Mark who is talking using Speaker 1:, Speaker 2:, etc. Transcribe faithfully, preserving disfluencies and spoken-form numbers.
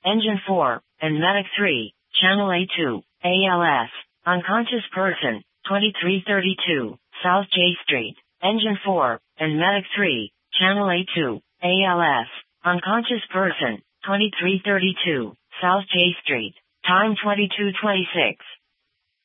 Speaker 1: Engine four, and Medic three, Channel A two, A L S, unconscious person, twenty-three thirty-two, South J Street. Engine four, and Medic three, Channel A two, A L S, unconscious person, twenty-three thirty-two, South J Street. Time twenty-two twenty-six.